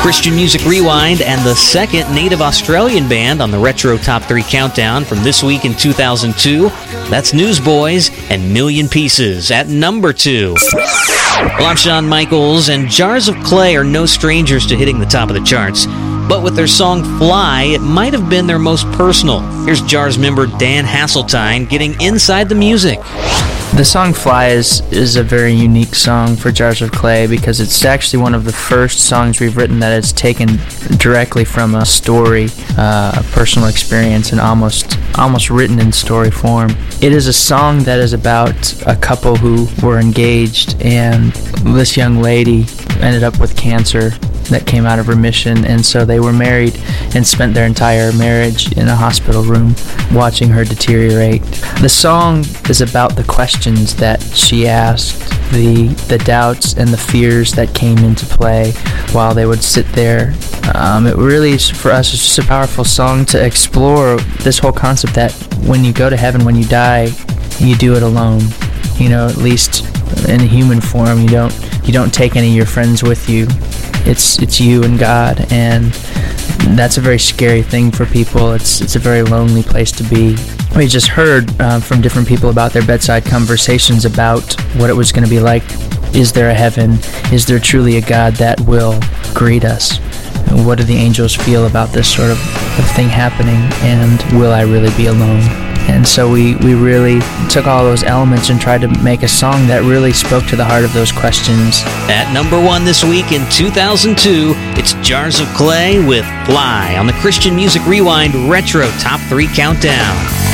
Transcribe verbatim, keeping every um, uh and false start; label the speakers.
Speaker 1: Christian Music Rewind and the second native Australian band on the Retro Top three Countdown from this week in two thousand two. That's Newsboys and Million Pieces at number two. Well, I'm Shawn Michaels, and Jars of Clay are no strangers to hitting the top of the charts. But with their song Fly, it might have been their most personal. Here's Jars member Dan Hasseltine getting inside the music.
Speaker 2: The song Fly is, is a very unique song for Jars of Clay because it's actually one of the first songs we've written that is taken directly from a story, uh, a personal experience, and almost almost written in story form. It is a song that is about a couple who were engaged, and this young lady ended up with cancer that came out of remission, and so they were married and spent their entire marriage in a hospital room watching her deteriorate. The song is about the questions that she asked, the the doubts and the fears that came into play while they would sit there. Um, it really, for us, is just a powerful song to explore this whole concept that when you go to heaven, when you die, you do it alone. You know, at least in a human form, you don't you don't take any of your friends with you. It's it's you and God, and that's a very scary thing for people. It's it's a very lonely place to be. We just heard uh, from different people about their bedside conversations about what it was going to be like. Is there a heaven? Is there truly a God that will greet us? What do the angels feel about this sort of, of thing happening? And will I really be alone? And so we, we really took all those elements and tried to make a song that really spoke to the heart of those questions.
Speaker 1: At number one this week in two thousand two, it's Jars of Clay with Fly on the Christian Music Rewind Retro Top three Countdown.